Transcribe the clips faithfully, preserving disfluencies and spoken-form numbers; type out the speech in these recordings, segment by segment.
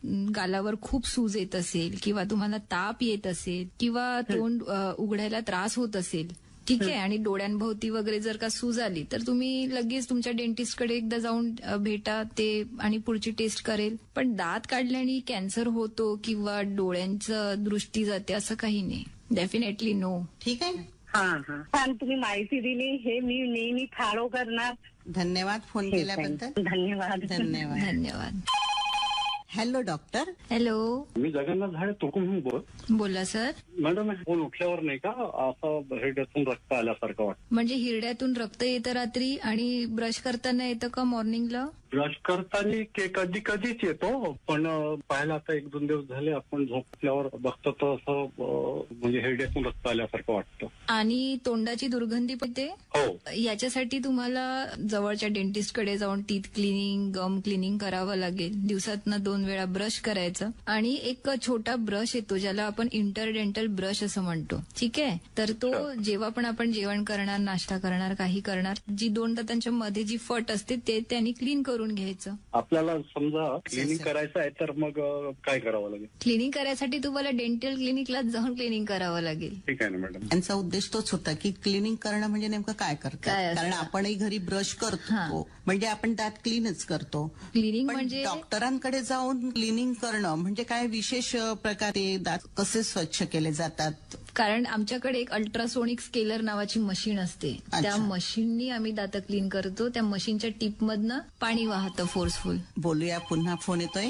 अं, गालावर खूप सूज येत असेल किंवा तुम्हाला ताप येत असेल किंवा तोंड अं, उघडायला त्रास होत असेल, ठीक आहे, आणि डोळ्यांभोवती वगैरे जर का सूज आली तर तुम्ही लगेच तुमच्या डेंटिस्टकडे एकदा जाऊन अ, भेटा ते आणि पुढची टेस्ट करेल. पण दात काढल्याने कॅन्सर होतो किंवा डोळ्यांचं दृष्टी जाते असं काही नाही. Definitely no. ठीक आहे. हा हा छान तुम्ही माहिती दिली. हे मी नेहमी फॉलो करणार. धन्यवाद फोन केल्याबद्दल. धन्यवाद. धन्यवाद. धन्यवाद. Hello doctor. हॅलो, मी जगन्नाथ झाडे तुकून बोल. बोला सर. मॅडम फोन उठल्यावर नाही का असं हिरड्यातून रक्त आल्यासारखं वाटतं. म्हणजे हिरड्यातून रक्त येतं रात्री आणि ब्रश करताना येतं का मॉर्निंगला? ब्रश करताना के कधी कधीच येतो, पण पाहायला आता एक दोन दिवस झाले आपण झोपल्यावर बघतो तर असं अं, म्हणजे हिरड्यातून रक्त आल्यासारखं वाटतं. आणि तोंडाची दुर्गंधी पण येते. हो. याच्यासाठी तुम्हाला जवळच्या डेंटिस्टकडे जाऊन टीथ क्लिनिंग, गम क्लिनिंग करावं लागेल. दिवसातनं दोन वेळा ब्रश करायचं आणि एक छोटा ब्रश येतो ज्याला आपण इंटरडेंटल ब्रश असं म्हणतो. ठीक आहे, तर तो जेव्हा पण आपण जेवण करणार, नाश्ता करणार, काही करणार, जी दोन दातांच्या मध्ये जी फट असते ते त्यांनी क्लीन करून घ्यायचं. आपल्याला समजा क्लिनिंग करायचं आहे तर मग अं, काय करावं लागेल? क्लिनिंग करायसाठी तुम्हाला डेंटल क्लिनिकलाच जाऊन क्लिनिंग करावं लागेल. ठीक आहे ना मॅडम. यांचा उद्देश तोच होता की क्लिनिंग करणं म्हणजे नेमकं काय करतात. काय असतं? कारण आपणही घरी ब्रश करतो, हां. म्हणजे आपण दात क्लीनच करतो. क्लिनिंग पण म्हणजे डॉक्टरांकडे जाऊन क्लिनिंग करणं म्हणजे काय विशेष प्रकारे दात कसे स्वच्छ केले जातात? कारण आमच्याकडे एक अल्ट्रासोनिक स्केलर नावाची मशीन असते. अच्छा. त्या मशीननी आम्ही दात क्लीन करतो. त्या मशीनच्या टीपमधनं पाणी वाहतं फोर्सफुल. बोलूया, पुन्हा फोन येतोय.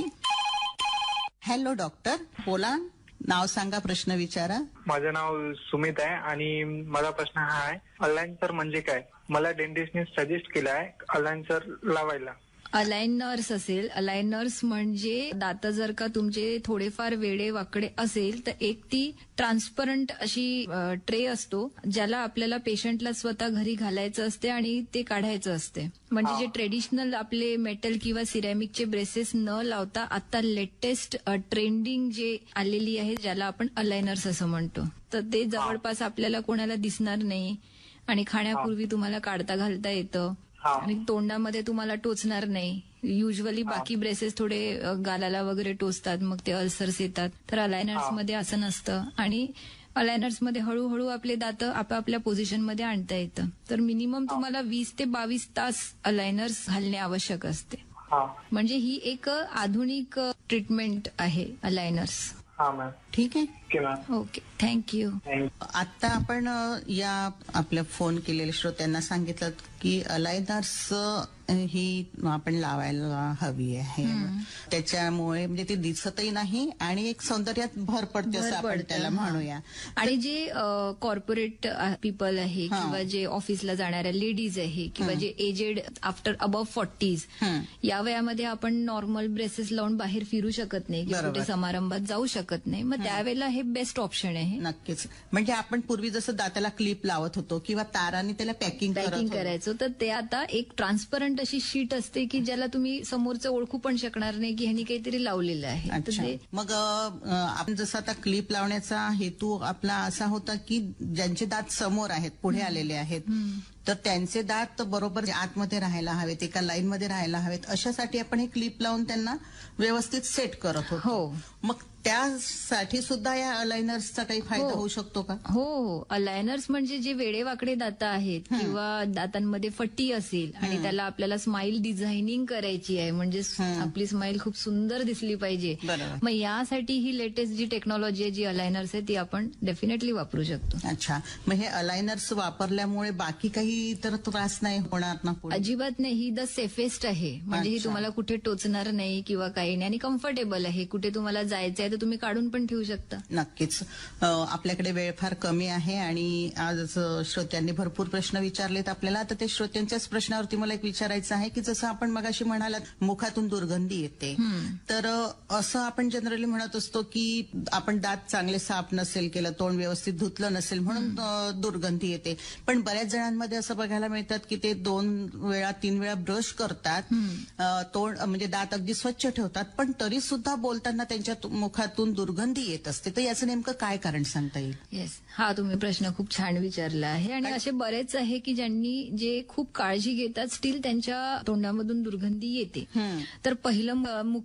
हॅलो डॉक्टर, बोला. नाव सांगा, प्रश्न विचारा. माझं नाव सुमित आहे आणि माझा प्रश्न हा आहे, अलायन्सर म्हणजे काय? मला डेंटिस्टने सजेस्ट केलं आहे अलायन्सर लावायला. अलायनर्स असेल, अलायनर्स म्हणजे दात जर का तुमचे थोडेफार वेडे वाकडे असेल तर एक ती ट्रान्सपरंट अशी ट्रे असतो ज्याला आपल्याला पेशंटला स्वतः घरी घालायचं असते आणि ते काढायचं असते. म्हणजे जे ट्रेडिशनल आपले मेटल किंवा सिरॅमिकचे ब्रेसेस न लावता आता लेटेस्ट ट्रेंडिंग जे आलेली आहे ज्याला आपण अलायनर्स असं म्हणतो, तर ते जवळपास आपल्याला कोणाला दिसणार नाही आणि खाण्यापूर्वी तुम्हाला काढता घालता येतं आणि तोंडामध्ये तुम्हाला टोचणार नाही. युजली बाकी ब्रेसेस थोडे अ, गालाला वगैरे टोचतात, मग ते अल्सर्स येतात. तर अलायनर्स मध्ये असं नसतं आणि अलायनर्स मध्ये हळूहळू आपले दात आपापल्या पोझिशनमध्ये आणता येतं. तर मिनिमम तुम्हाला वीस ते बावीस तास अलायनर्स घालणे आवश्यक असते. म्हणजे ही एक आधुनिक ट्रीटमेंट आहे अलायनर्स. हा मॅम. ठीक आहे. Okay ma'am. Okay, thank you. आता आपण अ, या आपल्या फोन केलेल्या श्रोत्यांना सांगितलं की अलायनर्स ही आपण लावायला हवी आहे. त्याच्यामुळे म्हणजे ती दिसतही नाही आणि एक सौंदर्यात भर पडते असं भर आपण पडते, त्याला हा. म्हणूया. आणि जे कॉर्पोरेट पीपल आहे हा. किंवा जे ऑफिसला जाणाऱ्या लेडीज आहे किंवा हं. जे एजेड आफ्टर अबव्ह फोर्टीज, हं. या वयामध्ये आपण नॉर्मल ब्रेसेस लावून बाहेर फिरू शकत नाही किंवा बरोबर. कुठे समारंभात जाऊ शकत नाही. मग त्यावेळेला हे बेस्ट ऑप्शन आहे. नक्कीच. म्हणजे आपण पूर्वी जसं दाताला क्लिप लावत होतो किंवा ताराने त्याला पॅकिंग करत पॅकिंग होतो. करायचं तर ते आता एक ट्रान्सपरंट अशी शीट असते की ज्याला तुम्ही समोरचं ओळखू पण शकणार नाही की ह्यांनी काहीतरी लावलेलं आहे. तर अच्छा. ते मग अ, आपण जसं आता क्लिप लावण्याचा हेतू आपला असा होता की ज्यांचे दात समोर आहेत, पुढे आलेले आहेत, तर त्यांचे दात बरोबर आतमध्ये राहायला हवेत, एका लाईन मध्ये राहायला हवेत, अशासाठी आपण हे क्लिप लावून त्यांना व्यवस्थित सेट करत होतो. हो. मग त्यासाठी सुद्धा या अलायनर्सचा काही फायदा हो. होऊ शकतो का? हो हो. अलायनर्स म्हणजे जे वेडेवाकडे दात आहेत किंवा दातांमध्ये फटी असेल आणि त्याला आपल्याला स्माईल डिझायनिंग करायची आहे, म्हणजे आपली स्माईल खूप सुंदर दिसली पाहिजे, बरोबर. मग यासाठी ही लेटेस्ट जी टेक्नॉलॉजी आहे, जी अलायनर्स आहे, ती आपण डेफिनेटली वापरू शकतो. अच्छा. मग हे अलायनर्स वापरल्यामुळे बाकी काही इतर त्रास नाही होणार ना पुढे? अजिबात नाही. ही द सेफेस्ट आहे. म्हणजे ही अच्छा. तुम्हाला कुठे टोचणार नाही किंवा काही नाही आणि कम्फर्टेबल आहे. कुठे तुम्हाला जायचं आहे तर तुम्ही काढून पण ठेवू शकता. नक्कीच. अ, आपल्याकडे वेळ फार कमी आहे आणि आज अ, श्रोत्यांनी भरपूर प्रश्न विचारलेत आपल्याला. तर ते श्रोत्यांच्याच प्रश्नावरती मला एक विचारायचं आहे की जसं आपण मगाशी म्हणालात मुखातून दुर्गंधी येते, तर अ, असं आपण जनरली म्हणत असतो की आपण दात चांगले साफ नसेल केलं, तोंड व्यवस्थित धुतलं नसेल म्हणून अ, दुर्गंधी येते. पण बऱ्याच जणांमध्ये असं बघायला मिळतात की ते दोन वेळा तीन वेळा ब्रश करतात, अ, तोंड म्हणजे दात अगदी स्वच्छ ठेवतात, पण तरी सुद्धा बोलताना त्यांच्या तु- मुखातून दुर्गंधी येत असते. तर याचं नेमकं काय कारण सांगता येईल? येस, हा तुम्ही प्रश्न खूप छान विचारला आहे. आणि असे बरेच आहे की ज्यांनी जे खूप काळजी घेतात स्टील त्यांच्या तोंडामधून दुर्गंधी येते. तर पहिलं